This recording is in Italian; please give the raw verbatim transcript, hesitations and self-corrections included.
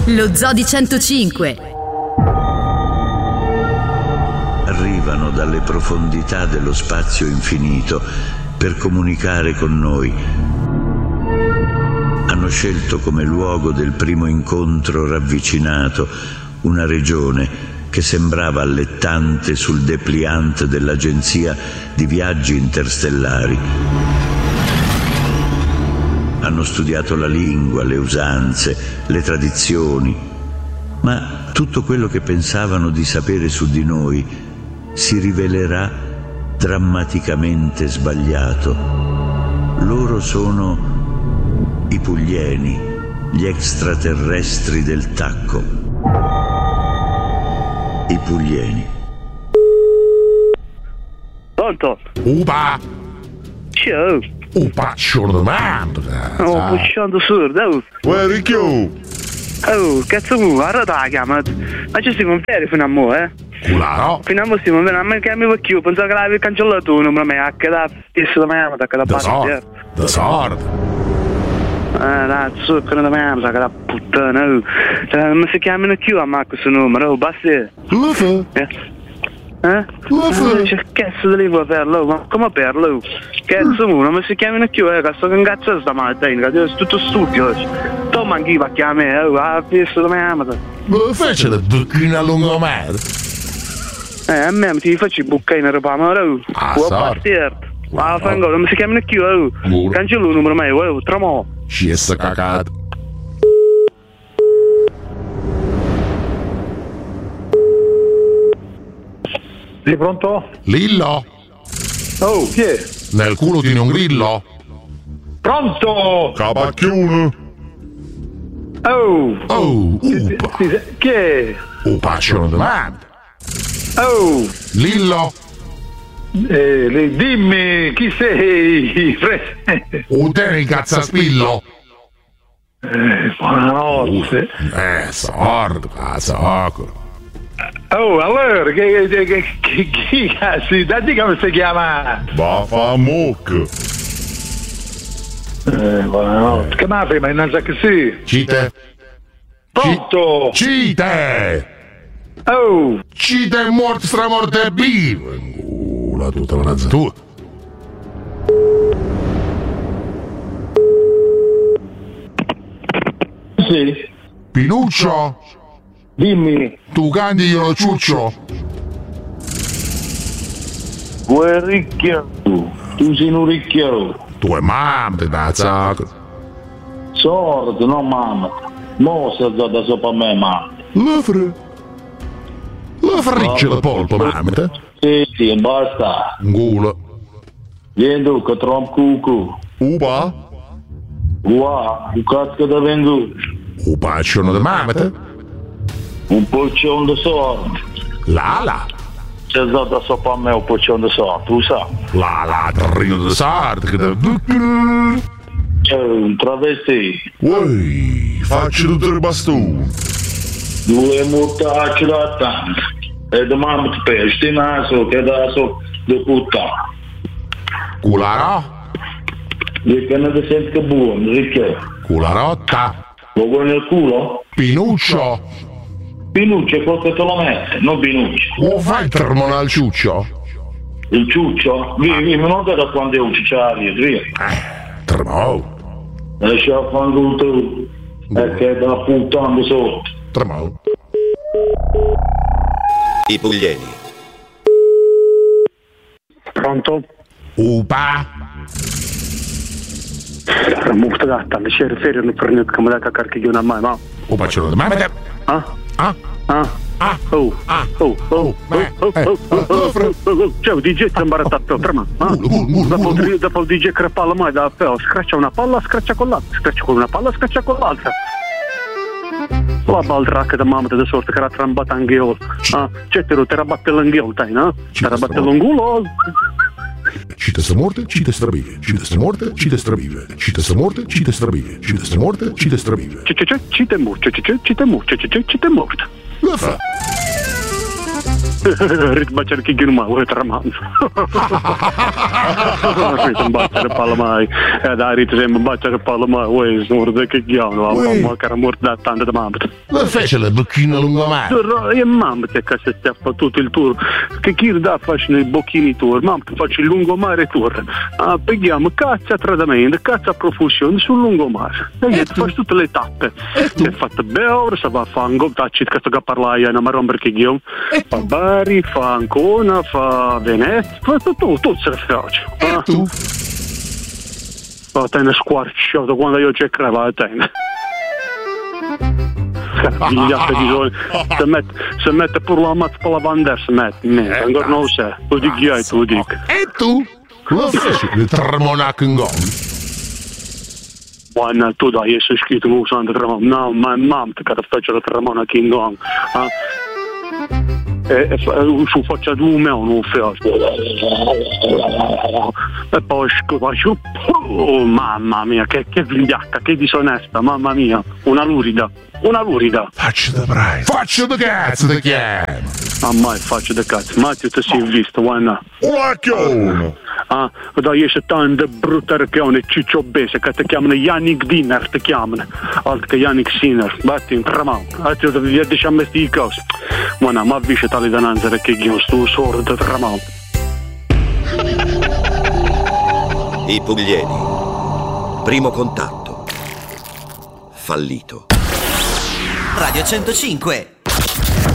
Lo Zoo di centocinque. Arrivano dalle profondità dello spazio infinito per comunicare con noi. Hanno scelto come luogo del primo incontro ravvicinato una regione che sembrava allettante sul dépliant dell'agenzia di viaggi interstellari. Hanno studiato la lingua, le usanze, le tradizioni, ma tutto quello che pensavano di sapere su di noi si rivelerà drammaticamente sbagliato. Loro sono i Puglieni, gli extraterrestri del tacco. I Puglieni. Pronto? Upa! Ciao! Upa, sono domando! Oh, pushando sordo! Uè, ricchio! Oh, cazzo mu, guarda la chiama! Ma ci si confere fino a mo', eh? Cularo! Fino a mo' stiamo venendo, a me che mi va chiù, pensavo che l'avevi cancellato, non me la che da stesso da me, da che da Da sorda! Da sorda! Ah, razzo, che non da me, che da puttana, oh! Cioè, ma si chiamano chiù a me questo numero, oh, basta! Lufa! Eh? Eh? Lufa! Che cazzo di lingua per lo? Ma come per lo? Cazzo mu, non mi si chiamano più, eh, che sto che cazzo stamattina, che è tutto stupido. Tu manchi va a chiamare, eh, a piessa da me amata. Ma faccio la bucchina lungomare? Eh, a me ti faccio i bucchini roba, ma oh, Ah, può sorry. partire. Ma fango, non mi si chiamano più, oh. Muro. Cancello il numero mio, oh, tramo. Ci è sta cacata. Sì, pronto? Lillo? Oh, chi è? Nel culo tieni un grillo? Pronto? Capacchione? Oh! Oh, Sì, upa! sì, chi è? Upa, sono domando! Oh! Lillo? Eh, le- dimmi, chi sei? Fre- Uteni cazzaspillo? eh, buonanotte. Eh, sordo, cazzo. Oh, allora, che, che, che, che, chi cazzo? Datti come si chiama? Va fa mucca. Eh, buonanotte. Che ma prima, non sa che sì? Cite? Pronto? Cite! Oh! Cite morto stramorte vivo! La tutta la razzatura. Sì, Pinuccio? dimmi. Tu canti io lo ciuccio? Guerricchio. Tu sei un ricchio. Tu è mamma, ti dà zacco. Sordo, no mamma. Mo si è da sopra a me, mamma. La fre... La friccia da polpo, mamma. Sì, sì, basta. Un culo. Vieni tu, che trom cucu. Upa? Qua, un cazzo da venduto. Upa, sono da mamma. Un poccione di sordo. La la. C'è da sopra a me un poccione di sordo, tu sai. La la, terrino da sardo che da... C'è un travesti. Uè, faccio tutte le bastoni. Due mortacci da tanto. E domani ti pesti il naso, che naso di puttana. Cularò? Dico che non ti senti che buono, ricchio. Cularotta? Lo vuoi nel culo? Pinuccio? Pinuccio è quello che te lo mette, non Pinuccio. O fai il termone al ciuccio? Il ciuccio? Vieni, vieni, non te da quando è un ciucciario, via. Eh, termo. Lascia quando tu. E che da puttana sotto. Termo. I Puglieni. Pronto? Upa? Musta gatta, le c'è serio non prende come da cacare che io non mai, ma. Upa, ce l'ho da mamma. Ah? Ah? Ah? Ah? Oh, Ah? oh, oh, oh, eh, oh, eh, oh, oh, oh, eh, oh, oh, ciao, D J sta imbarazzato, trema. Mulo, mulo, mulo, Dopo mulo. il dopo il D J che palla mai da però scratcia una palla, scratcia con l'altra, scratcia con una palla, scratcia con l'altra. La baldracca da mamma da sorte che era trambata anche io. Ah, c'è te lo te rabatte l'anghiol, dai, no? Te rabatte l'angulo. Cite sta morte, cite stravive. Cite sta morte, cite stravive. Cite sta morte, cite stravive. Cite sta morte, cite stravive. C'è c'è c'è, ci te morte, c'è c'è ci te morte, c'è c'è ci te morte. La fa. Ritbacciare chi non mai vuoi tramando. Non baciare palla mai. E dai, rite sempre baciare palla mai. Vuoi smordere che chiamo, ma che era morta tanto da mamma. Lo fece la bocchina lungomare. E mamma che cazzo stia fa tutto il tour. Che chi da faccio i bocchini tour, mamma faccio il lungomare tour. Ah, paghiamo cazzo a tradamento, cazzo a profusione sul lungomare. E tu fai tutte le tappe. E fatto bene, se va a fare un gol, tacci che sto a parlare, non mi rompere che io. Fa Bari, fa Ancona, fa Venezia, fa tutto, tutto se le faccio. E tu? La tenne squarciato quando io ci crevo la tenne. Figliate di sole, se mette, se mette pure la mazza per la bandera, se mette, niente, ancora non lo sai, lo dico io e tu lo dico. E tu? Lo feci il Tremonaco in gol? Buona, tu dai, sei scritto non usando Tremonaco, no, ma mamma che ti faccio la Tremonaco in gol. E, e su faccia di un meo non faccio. E poi faccio, oh, mamma mia, che, che vigliacca, che disonesta, mamma mia, una lurida, una lurida. Faccio da bravi, faccio da cazzo da chiamo. Ah, mai faccio da cazzo, ma ti sei visto, guarda. Uacchione. Ah, dai, esce tanto brutta recchione, ciccio bese, che ti chiamano Yannick Dinner, ti chiamano, altro che Yannick Sinner, batti in tramano, altro che diciamo queste cose. Ma no, ma avvisce tale dananza che io sto sordo tramano. I Pugliesi. Primo contatto. Fallito. Radio centocinque.